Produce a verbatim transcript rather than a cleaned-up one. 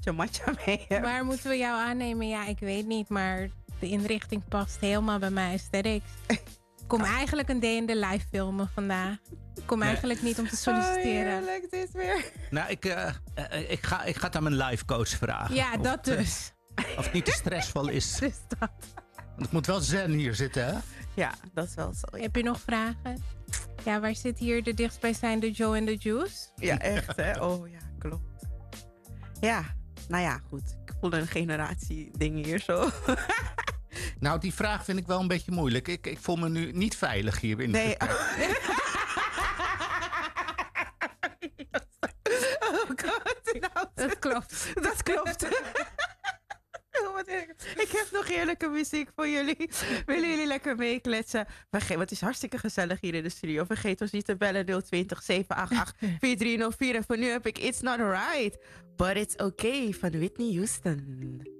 matcha matcha mee hebt. Waar moeten we jou aannemen? Ja, ik weet niet, maar de inrichting past helemaal bij mijn aesthetics. Ik kom eigenlijk een day in the life filmen vandaag. Ik kom Nee. eigenlijk niet om te solliciteren. Oh, heerlijk, dit weer. Nou, ik, uh, uh, ik, ga, ik ga het aan mijn life coach vragen. Ja, of dat het, uh, dus. Of het niet te stressvol is. Dus dat. Het moet wel zen hier zitten, hè? Ja, dat is wel zo. Ja, Heb je nog vragen? Ja, waar zit hier de dichtstbijzijnde Joe en de Juice? ja echt hè. Oh ja, klopt. Ja, nou ja, goed. Ik voel een generatie ding hier zo. Nou, die vraag vind ik wel een beetje moeilijk. Ik, ik voel me nu niet veilig hier in Nee. het gesprek. Oh god. Nou, Dat klopt. dat klopt. Oh, wat erg. Ik heb nog heerlijke muziek voor jullie. Willen jullie lekker meekletsen? Vergeet, het is hartstikke gezellig hier in de studio. Vergeet ons niet te bellen nul twintig, zeven acht acht, vier drie nul vier. En voor nu heb ik It's Not Right, But It's Okay van Whitney Houston.